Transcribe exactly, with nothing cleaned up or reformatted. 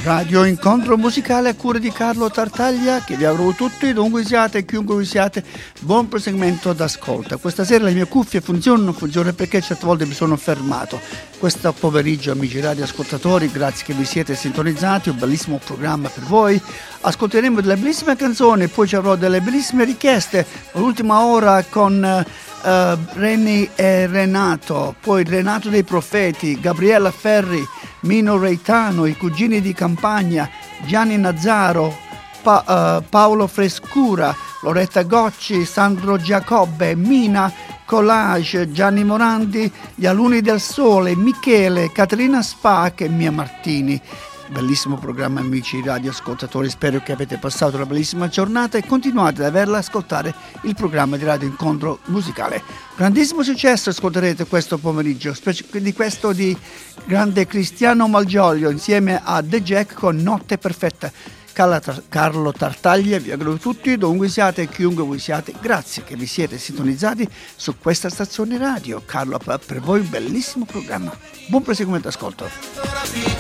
Radio Incontro Musicale a cura di Carlo Tartaglia, che vi auguro tutti, dovunque siate e chiunque vi siate, buon proseguimento d'ascolto. Questa sera le mie cuffie funzionano, non funzionano perché certe volte mi sono fermato. Questo pomeriggio, amici radioascoltatori, grazie che vi siete sintonizzati, un bellissimo programma per voi. Ascolteremo delle bellissime canzoni, poi ci avrò delle bellissime richieste. L'ultima ora con uh, Reni e Renato, poi Renato dei Profeti, Gabriella Ferri, Mino Reitano, i Cugini di Campagna, Gianni Nazzaro, pa- uh, Paolo Frescura, Loretta Gocci, Sandro Giacobbe, Mina Collage, Gianni Morandi, Gli Alunni del Sole, Michele, Caterina Spac e Mia Martini. Bellissimo programma, amici radioascoltatori, spero che avete passato una bellissima giornata e continuate ad averla ascoltare il programma di Radio Incontro Musicale. Grandissimo successo ascolterete questo pomeriggio, di questo di grande Cristiano Malgioglio insieme a The Jack con Notte Perfetta. Carlo Tartaglia vi auguro tutti, dovunque siate e chiunque voi siate, grazie che vi siete sintonizzati su questa stazione radio. Carlo, per voi un bellissimo programma. Buon proseguimento ascolto.